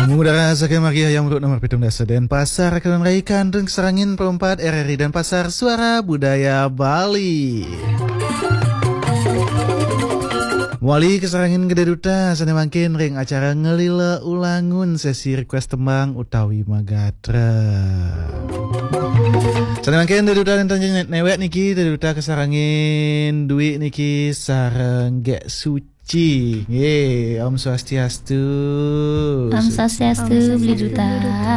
Mengudara saking Maria yang menurut nomor pitung dasa dan pasar Kanan Rai Kandeng Serangin Perempat RRI dan Pasar Suara Budaya Bali. Wali Kesarangin Gede Duta sana makin ring acara ngelila ulangun sesi request tembang utawi magatra. Sana makin Gede Duta dan tanya newek niki Gede Duta Kesarangin duit niki sareng gek suci. Ye, Om Swastiastu. Om Swastiastu Beli Duta.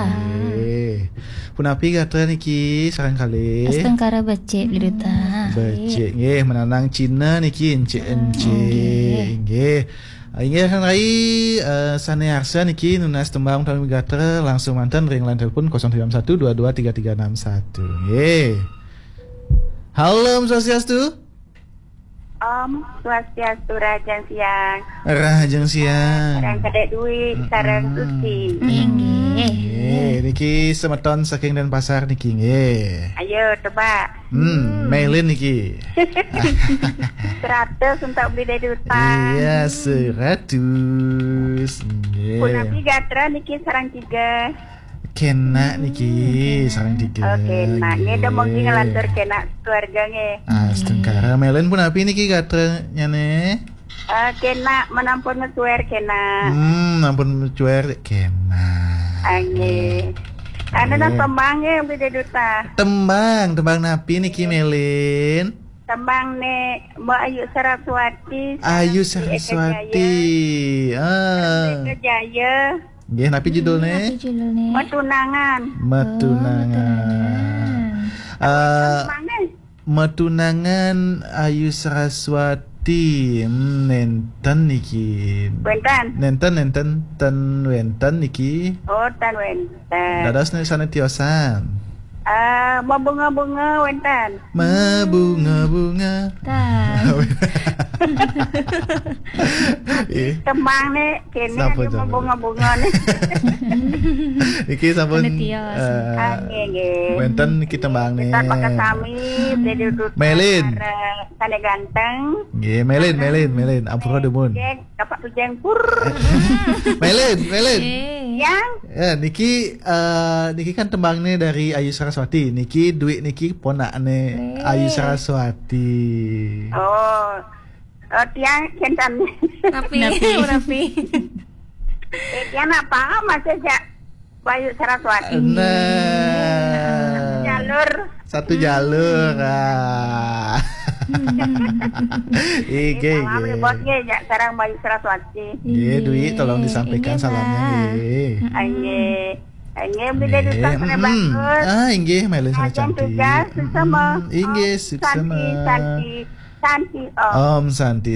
Punapi gatra niki sareng kali. Astengkara becek Beli Duta. Becek nggih menanang Cina niki encik-encik nggih. Inggih kan rai sanearsa niki nunas tembang utawi gatra langsung mantan ring line telepon 031223361 nggih. Halo Om Swastiastu. Om Swastiastu Rajang Siang. Rajang Siang. Sareng kedek duit, sareng suci. Nggih. Niki semeton saking Denpasar niki nggih. Ayo tebak. Mailin niki. 100 untuk beli duta. Iya 100. Nggih. Punapi gatra niki sareng 3. Kena niki sareng 3. Oke, nah ngedo mungkin ngelantur kena keluarga nge. Astengkara Mailin pun api niki gatra nyane. Kena menampun ngesuer kena. Ampun cuer kena. Ange. Anda nak tembangnya beli duta. Tembang napi niki Mailin. Tembang ne Mbak Ayu Saraswati. Ayu Saraswati. Jaya. Nggih napi judulnya? Metunangan. Metunangan Ayu Saraswati nenten niki. Nenten wenten niki. Oh, tan wenten. Dados sana tiosan. Mabunga-bunga wenten. Mabunga-bunga. Tembang nih kene mabunga-bunga nih. Iki sampun wenten niki tembang nih. Kita pakai sami beli duduk. Melin. Kane ganteng. Nggih, Melin. Ampura demun. Dapat tujeng pur. Melin. Yang niki kan tembangnya dari Ayu Saraswati. Niki duit niki ponakne Ayu Saraswati. Oh, tiang kentan. Napi. Tiang apa? Masih jak Ayu Saraswati. Nah. Satu jalur. Ige. Bosnya jak sekarang Ayu Saraswati. Iya, duit tolong disampaikan salamnya nggih. Ayo beli duta sana bagus. Inggih Mailin sana cantik. Tugas sesama. Inggih suksema. Santi. Om Santi.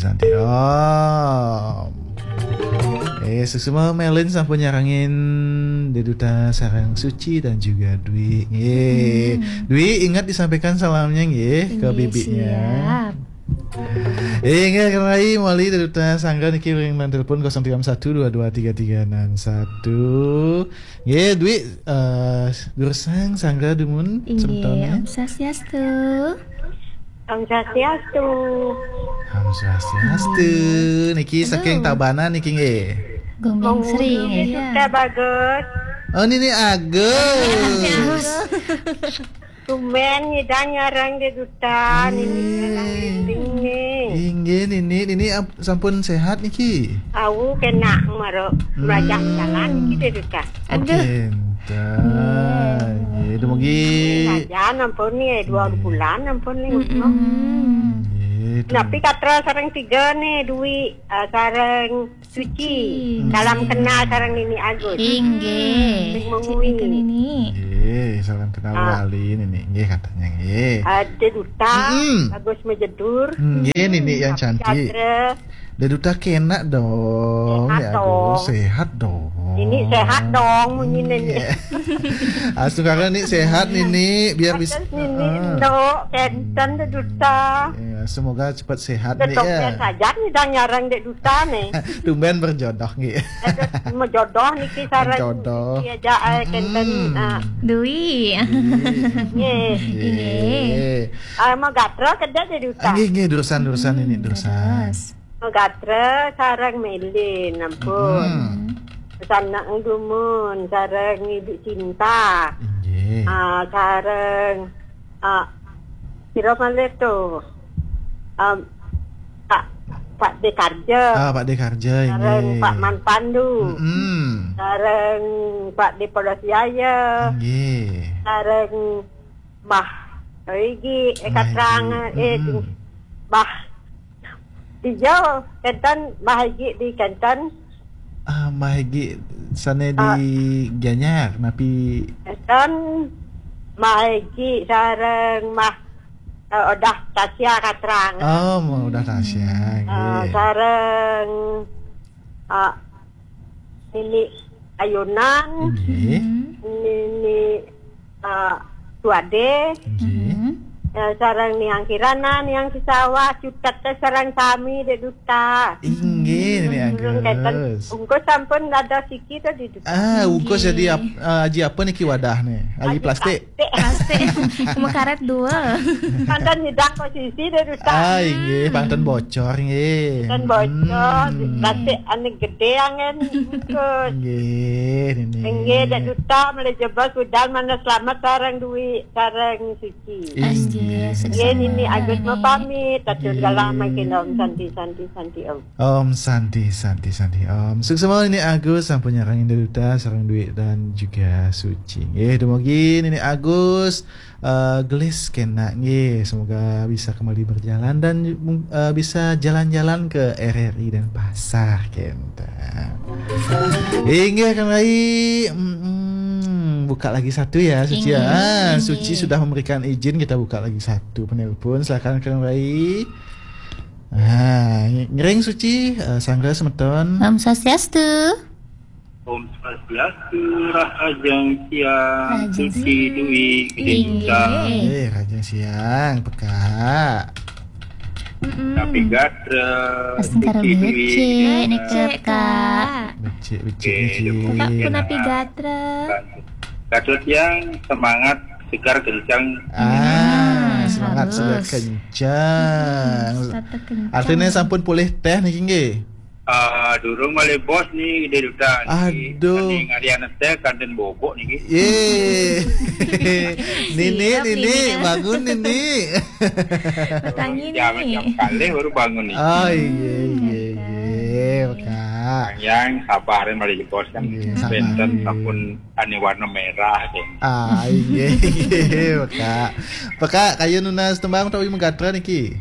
Om. Suksema Mailin sampun nyarangin Deduta sarang Suci dan juga Dwi. Dwi ingat disampaikan salamnya nggih ke bibinya. Siap. Ingat kenai Wali Deduta Sangga niki ring telepon 031223361. Nggih Dwi dursang Sangga dumun sementara. Om Swastiastu. Niki saking Tabana niki nggih. Gongbeng Sri. Sudah bagus. Oh ini Agus. Tumben nyidanya orang di duta Inggih ini sampun sehat niki. Aku kena marok rajak jalan niki di duta. Aduh. Itu mugi. Jalan ampun nih 2 bulan ampun nih. Tapi katra sarang 3 nih duit sarang Suci dalam kenal sarang ini Agus. Inggih. Ini. Salam kenal Wali ini nggih katanya nggih. Ada duta bagus mejedur. Nggih Nini yang cantik. Duta kena dong. Sehat dong. Ini sehat dong Nini ini. Asu kakak nih sehat Nini biar bisa. Nini dok kenten duta. Semoga cepat sehat nih ya. Betul saja nih dan nyarang dek duta nih. Tumben berjodoh nggih. Mau jodoh nih kisarang. Jodoh. Iya ja kenten. Dwi. Nggih. Mau gatra kedai dek duta. Nggih durusan ini durusan. Mau gatra sarang Melin ampun. Sanak Dumun, sareng Ibu Cinta. Inggih. Sareng Sira malih tu. Pak Dekarja. Pak Dekarja Sareng inggih. Pak Man Pandu. Sareng Pak Depodosiaya. Inggih. Sareng Mbah iki katrang Mbah Ijo Kenten Mbah iki di Kenten. Mahigi sana di Gianyar napi Kenten Mbah iki sareng Mbah Odah Tasya katrang. mau udah Tasya nggih. Sareng ini Ayunan. Nggih. Ini Tuade. Nggih. Sarang niang Kirana, niang Sisawa, Cutat sarang kami de duta. Inggih ini Agus. Ungko sampun ada siki tu di duta. Ungkos jadi aji apa nih ki wadah nih? Aji plastik. Plastik. Cuma karet 2. Pantan hidak posisi de duta. Inggih, panten bocor nggih. Dan bocor, plastik ane gede angen ungkos. Nggih, ini. Inggih de duta mulai jebak kudal mana selamat sarang duit, sarang suci. Inggih. Ini Agus mau pamit, tapi udah lama kita Om Santi Om. Om Santi Om. Sukses semua ini Agus sampun nyarangin Duta, sarang duit dan juga Suci. Dumugi ini Agus gelis kena nggih. Semoga bisa kembali berjalan dan bisa jalan-jalan ke RRI dan pasar kenta. Hingga akan buka lagi satu ya Suci ya. Suci sudah memberikan izin kita buka lagi satu penelpon. Silakan Kang Rai. Ngering Suci, sangga semeton. Om Swastiastu. Om Swastiastu, Rahajang Siang, Suci Dwi, Inggih. Rajang siang, peka. Tapi Gatra, Astengkara Suci Dwi, becek, nek Kak. Becik Kakak pun api gatra. Gatra yang semangat, segar kencang. Semangat harus. sudah kencang. Tata kencang. Artinya sampun pulih teh nih nggih. Durung malih bos nih di duta. Aduh. Ning Ariana teh kanten bobok nih. Nini bangun Nini. Petangin Jam nih. kali baru bangun nih. Iya, Kak. Yang sabarin malih bos kan. Iya, sabar. Benten sampun ane warna merah kan. Iya, Kak. Peka kayu nunas tembang tawi megatra niki.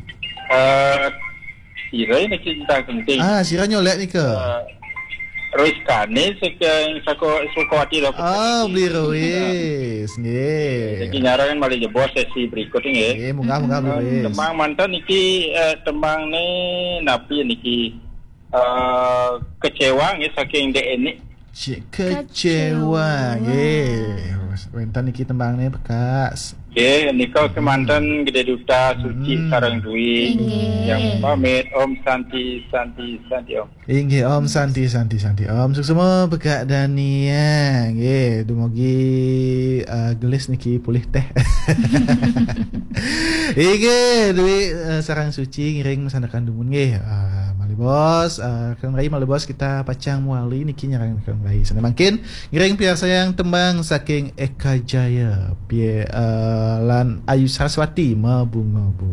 Sirai nak cinta penting. Sira nyolek nih ke. Rois kane sekian suka hati lah. Beli Rois. Nggih. Jadi nyarangan malah jebos sesi berikut ini. Nggih, munggah beli Rois. Tembang mantan niki tembang ni napi niki kecewa nggih saking dek ini. Kecewa. Nggih. Wentan niki tembangnya bekas. Oke, nikah ke mantan gede duta Suci sarang Dwi. Yang pamit Om Santi Om. Inggih Om Santi Om. Sukses semua bekak Dania. Nggih, dumugi gelis niki pulih teh. Inggih, Dwi sarang Suci ngiring sandakan dumun nggih. Malibos, Kang Rai Malibos kita pacang muali niki nyarang Kang Rai. Sana makin ngiring piar sayang tembang saking Eka Jaya. Lan Ayu Saraswati mabunga.